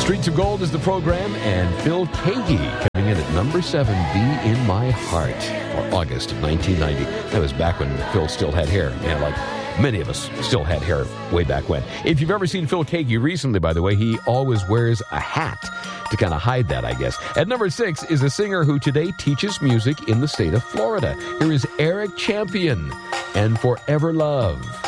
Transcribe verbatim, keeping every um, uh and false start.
Streets of Gold is the program, and Phil Keaggy coming in at number seven, Be In My Heart, for August of nineteen ninety. That was back when Phil still had hair. Yeah, like many of us still had hair way back when. If you've ever seen Phil Keaggy recently, by the way, he always wears a hat to kind of hide that, I guess. At number six is a singer who today teaches music in the state of Florida. Here is Eric Champion and Forever Love.